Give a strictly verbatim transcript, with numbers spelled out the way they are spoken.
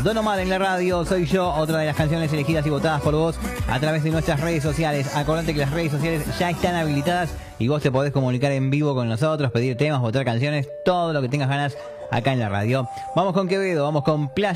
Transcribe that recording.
Don Omar en la radio, soy yo, otra de las canciones elegidas y votadas por vos a través de nuestras redes sociales. Acordate que las redes sociales ya están habilitadas y vos te podés comunicar en vivo con nosotros, pedir temas, votar canciones, todo lo que tengas ganas acá en la radio. Vamos con Quevedo, vamos con Playa.